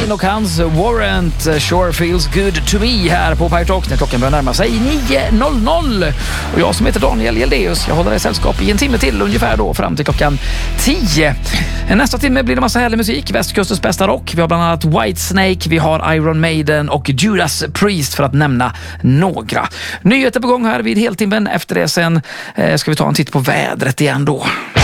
Train och hans Warrant Sure Feels Good To Me här på Pirate Rock när klockan börjar närma sig 9.00. Och jag som heter Daniel Jeldeus, jag håller dig sällskap i en timme till ungefär då fram till klockan 10. Nästa timme blir det massa härlig musik, västkustens bästa rock. Vi har bland annat Whitesnake, vi har Iron Maiden och Judas Priest för att nämna några. Nyheter på gång här vid heltimmen. Efter det sen ska vi ta en titt på vädret igen då.